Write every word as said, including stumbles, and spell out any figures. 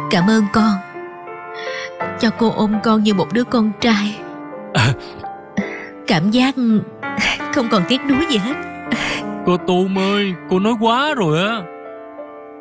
Cảm ơn con. Cho cô ôm con như một đứa con trai. À, cảm giác không còn tiếc nuối gì hết. cô Tôm ơi, cô nói quá rồi á.